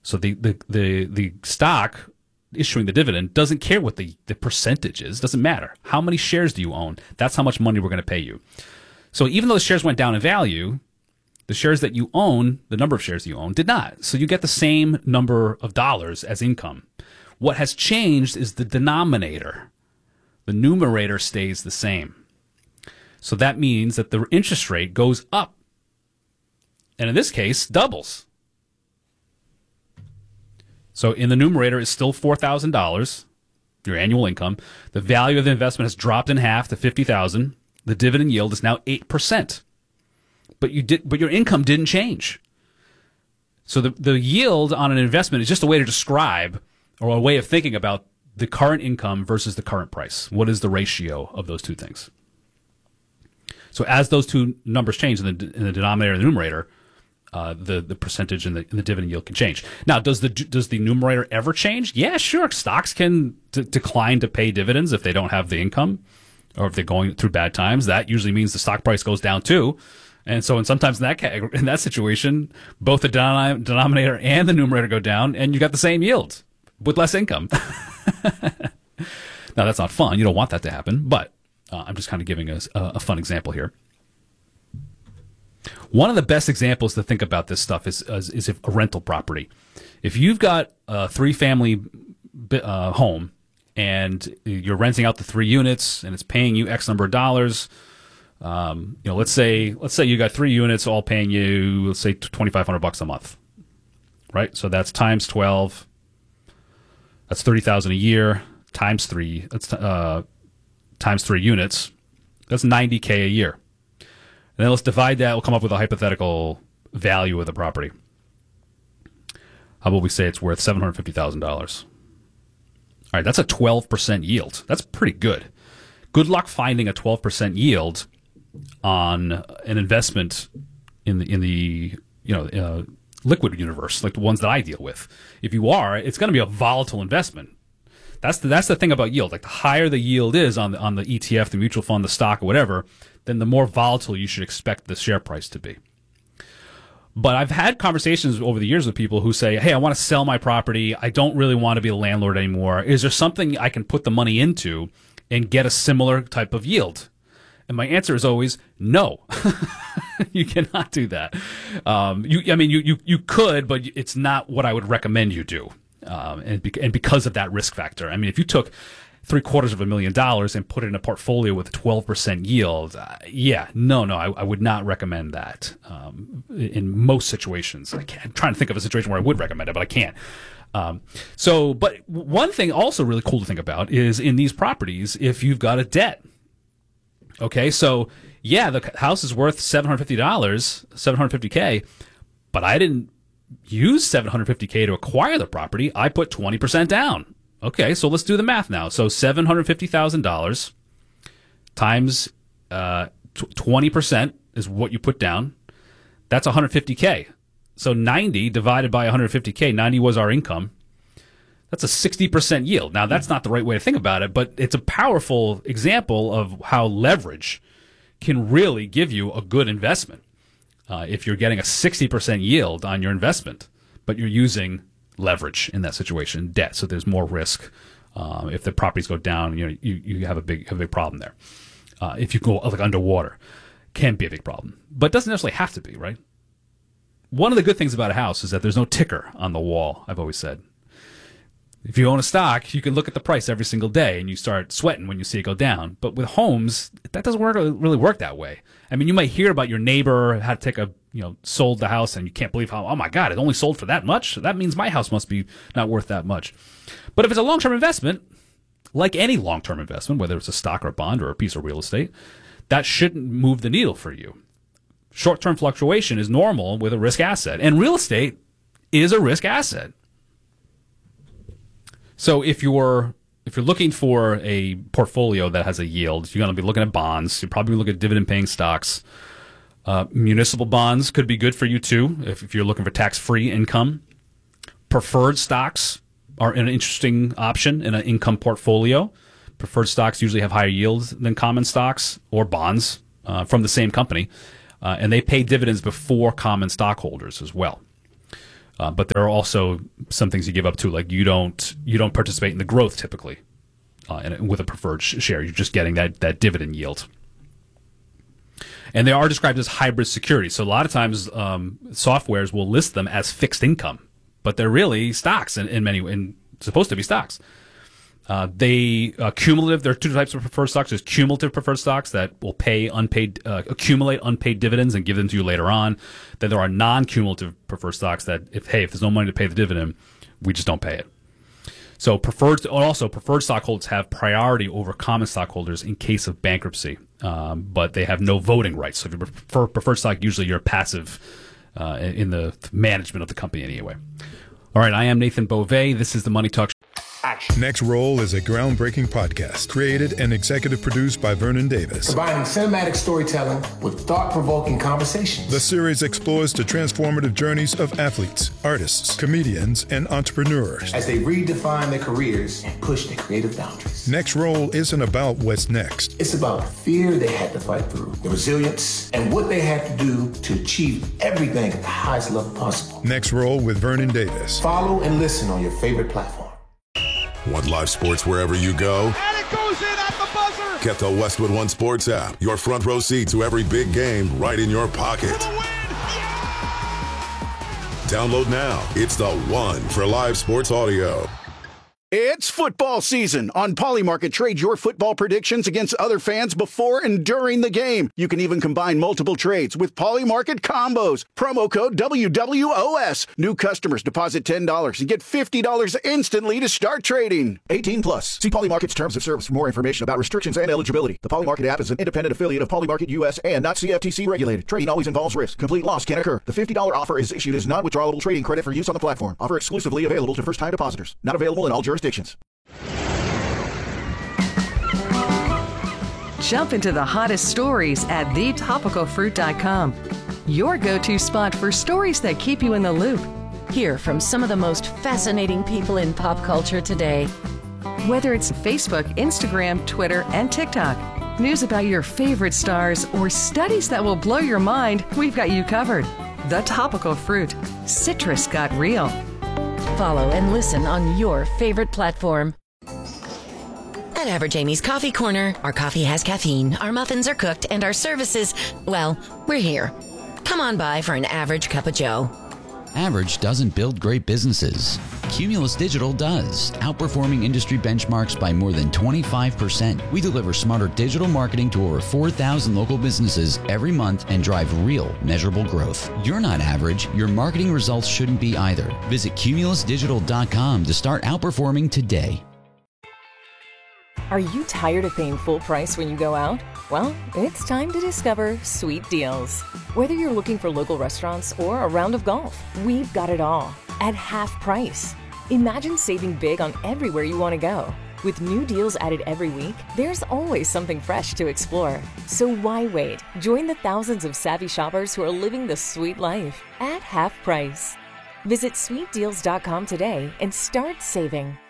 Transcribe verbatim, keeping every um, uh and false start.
So the, the, the, the stock issuing the dividend doesn't care what the, the percentage is. Doesn't matter. How many shares do you own? That's how much money we're going to pay you. So even though the shares went down in value, the shares that you own, the number of shares you own, did not. So you get the same number of dollars as income. What has changed is the denominator. The numerator stays the same. So that means that the interest rate goes up. And in this case, doubles. So in the numerator is still four thousand dollars, your annual income. The value of the investment has dropped in half to fifty thousand dollars. The dividend yield is now eight percent. But you did, but your income didn't change. So the, the yield on an investment is just a way to describe or a way of thinking about the current income versus the current price. What is the ratio of those two things? So as those two numbers change in the, in the denominator and the numerator, Uh, the the percentage and the, and the dividend yield can change. Now, does the does the numerator ever change? Yeah, sure. Stocks can d- decline to pay dividends if they don't have the income, or if they're going through bad times. That usually means the stock price goes down too. And so, and sometimes in that ca- in that situation, both the denom- denominator and the numerator go down, and you got the same yield with less income. Now, that's not fun. You don't want that to happen, but uh, I'm just kind of giving us a, a fun example here. One of the best examples to think about this stuff is is, is if a rental property. If you've got a three-family uh, home and you're renting out the three units and it's paying you X number of dollars, um, you know, let's say let's say you got three units all paying you, let's say twenty-five hundred bucks a month, right? So that's times twelve. That's thirty thousand a year times three. That's uh, times three units. That's ninety K a year. And then let's divide that. We'll come up with a hypothetical value of the property. How about we say it's worth seven hundred fifty thousand dollars? All right, that's a twelve percent yield. That's pretty good. Good luck finding a twelve percent yield on an investment in the in the you know uh, liquid universe, like the ones that I deal with. If you are, it's going to be a volatile investment. That's the that's the thing about yield. Like the higher the yield is on the on the E T F, the mutual fund, the stock, or whatever, then the more volatile you should expect the share price to be. But I've had conversations over the years with people who say, hey, I want to sell my property. I don't really want to be a landlord anymore. Is there something I can put the money into and get a similar type of yield? And my answer is always no. You cannot do that. Um, you, I mean, you, you, you could, but it's not what I would recommend you do. Um, and, be, and because of that risk factor. I mean, if you took three quarters of a million dollars and put it in a portfolio with a twelve percent yield, uh, yeah, no, no, I, I would not recommend that um, in most situations. I can't, I'm trying to think of a situation where I would recommend it, but I can't. Um, so, but one thing also really cool to think about is in these properties, if you've got a debt. Okay, so yeah, the house is worth seven hundred fifty dollars, seven hundred fifty K, but I didn't use seven hundred fifty K to acquire the property. I put twenty percent down. Okay, so let's do the math now. So seven hundred fifty thousand dollars times uh, twenty percent is what you put down. That's one hundred fifty K. So ninety divided by one hundred fifty K, ninety was our income. That's a sixty percent yield. Now, that's not the right way to think about it, but it's a powerful example of how leverage can really give you a good investment. Uh, if you're getting a sixty percent yield on your investment, but you're using leverage in that situation, debt, so there's more risk. Uh, if the properties go down, you know, you, you have a big have a big problem there. Uh, if you go like underwater, can be a big problem, but it doesn't necessarily have to be, right? One of the good things about a house is that there's no ticker on the wall, I've always said. If you own a stock, you can look at the price every single day and you start sweating when you see it go down. But with homes, that doesn't work, really work that way. I mean, you might hear about your neighbor had to take a, you know, sold the house and you can't believe how, oh my God, it only sold for that much? That means my house must be not worth that much. But if it's a long-term investment, like any long-term investment, whether it's a stock or a bond or a piece of real estate, that shouldn't move the needle for you. Short-term fluctuation is normal with a risk asset, and real estate is a risk asset. So if you're if you're looking for a portfolio that has a yield, you're going to be looking at bonds. You're probably looking at dividend-paying stocks. Uh, municipal bonds could be good for you too if, if you're looking for tax-free income. Preferred stocks are an interesting option in an income portfolio. Preferred stocks usually have higher yields than common stocks or bonds uh, from the same company, uh, and they pay dividends before common stockholders as well. Uh, but there are also some things you give up too, like you don't you don't participate in the growth typically uh, and with a preferred sh- share. You're just getting that that dividend yield. And they are described as hybrid securities. So a lot of times, um, softwares will list them as fixed income, but they're really stocks in, in many, in supposed to be stocks. Uh, they uh, cumulative. There are two types of preferred stocks. There's cumulative preferred stocks that will pay unpaid, uh, accumulate unpaid dividends and give them to you later on. Then there are non-cumulative preferred stocks that, if hey, if there's no money to pay the dividend, we just don't pay it. So preferred, also preferred stockholders have priority over common stockholders in case of bankruptcy, um, but they have no voting rights. So if you prefer preferred stock, usually you're passive uh, in the management of the company anyway. All right, I am Nathan Beauvais. This is the Money Talk. Action. Next Roll is a groundbreaking podcast created and executive produced by Vernon Davis. Combining cinematic storytelling with thought-provoking conversations. The series explores the transformative journeys of athletes, artists, comedians, and entrepreneurs as they redefine their careers and push their creative boundaries. Next Roll isn't about what's next. It's about the fear they had to fight through, the resilience, and what they had to do to achieve everything at the highest level possible. Next Roll with Vernon Davis. Follow and listen on your favorite platform. Want live sports wherever you go? And it goes in at the buzzer! Get the Westwood One Sports app. Your front row seat to every big game right in your pocket. For the win! Yeah! Download now. It's the one for live sports audio. It's football season. On Polymarket, trade your football predictions against other fans before and during the game. You can even combine multiple trades with Polymarket combos. Promo code W W O S. New customers deposit ten dollars and get fifty dollars instantly to start trading. eighteen plus. See Polymarket's terms of service for more information about restrictions and eligibility. The Polymarket app is an independent affiliate of Polymarket U S and not C F T C regulated. Trading always involves risk. Complete loss can occur. The fifty dollars offer is issued as non-withdrawable trading credit for use on the platform. Offer exclusively available to first-time depositors. Not available in all jurisdictions. Jump into the hottest stories at the topical fruit dot com. Your go-to spot for stories that keep you in the loop. Hear from some of the most fascinating people in pop culture today. Whether it's Facebook, Instagram, Twitter, and TikTok, news about your favorite stars, or studies that will blow your mind, we've got you covered. The Topical Fruit. Citrus got real. Follow and listen on your favorite platform. At Average Amy's Coffee Corner, our coffee has caffeine, our muffins are cooked, and our services, well, we're here. Come on by for an average cup of joe. Average doesn't build great businesses. Cumulus Digital does, outperforming industry benchmarks by more than twenty-five percent. We deliver smarter digital marketing to over four thousand local businesses every month and drive real, measurable growth. You're not average. Your marketing results shouldn't be either. Visit cumulus digital dot com to start outperforming today. Are you tired of paying full price when you go out? Well, it's time to discover Sweet Deals. Whether you're looking for local restaurants or a round of golf, we've got it all at half price. Imagine saving big on everywhere you want to go. With new deals added every week, there's always something fresh to explore. So why wait? Join the thousands of savvy shoppers who are living the sweet life at half price. Visit sweet deals dot com today and start saving.